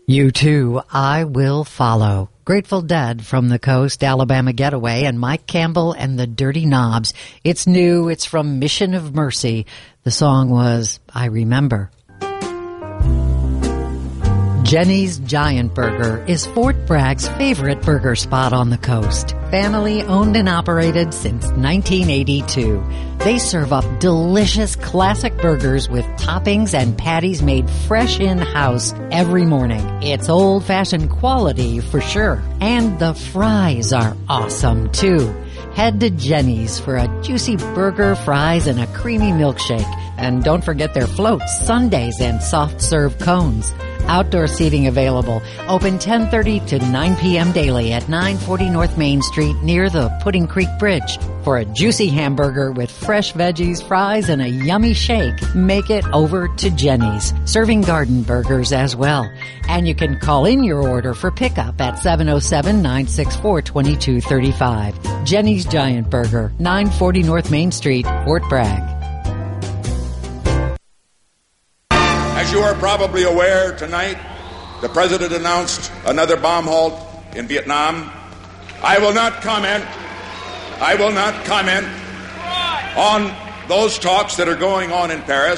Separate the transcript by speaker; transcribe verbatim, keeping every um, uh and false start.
Speaker 1: You Too, I Will Follow. Grateful Dead from the Coast, Alabama Getaway, and Mike Campbell and the Dirty Knobs. It's new. It's from Mission of Mercy. The song was I Remember. Jenny's Giant Burger is Fort Bragg's favorite burger spot on the coast. Family owned and operated since nineteen eighty-two. They serve up delicious classic burgers with toppings and patties made fresh in-house every morning. It's old-fashioned quality for sure. And the fries are awesome too. Head to Jenny's for a juicy burger, fries, and a creamy milkshake. And don't forget their floats, sundaes, and soft-serve cones. Outdoor seating available. Open ten thirty to nine p.m. daily at nine forty North Main Street near the Pudding Creek Bridge. For a juicy hamburger with fresh veggies, fries, and a yummy shake, make it over to Jenny's. Serving garden burgers as well. And you can call in your order for pickup at seven oh seven, nine six four, two two three five. Jenny's Giant Burger, nine forty North Main Street, Fort Bragg.
Speaker 2: As you are probably aware, tonight, the President announced another bomb halt in Vietnam. I will not comment, I will not comment on those talks that are going on in Paris.